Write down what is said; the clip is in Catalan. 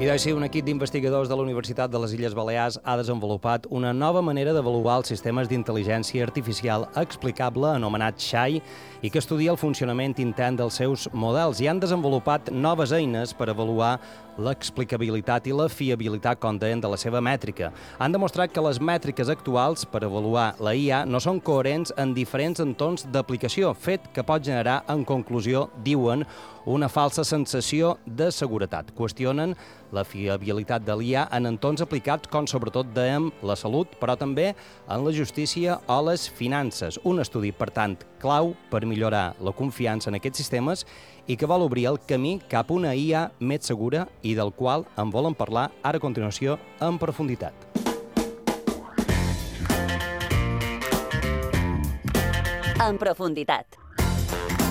I doncs sí, un equip d'investigadors de la Universitat de les Illes Balears ha desenvolupat una nova manera d'avaluar els sistemes d'intel·ligència artificial explicable anomenat Xai i que estudia el funcionament intern dels seus models i han desenvolupat noves eines per avaluar l'explicabilitat i la fiabilitat, com deien, de la seva mètrica. Han demostrat que les mètriques actuals per avaluar la IA no són coherents en diferents entorns d'aplicació, fet que pot generar, en conclusió, diuen, una falsa sensació de seguretat. Qüestionen la fiabilitat de l'IA en entorns aplicats com, sobretot, dèiem, la salut, però també en la justícia o les finances. Un estudi, per tant, clau per millorar la confiança en aquests sistemes i que vol obrir el camí cap a una IA més segura i del qual en volen parlar ara a continuació en profunditat. En profunditat.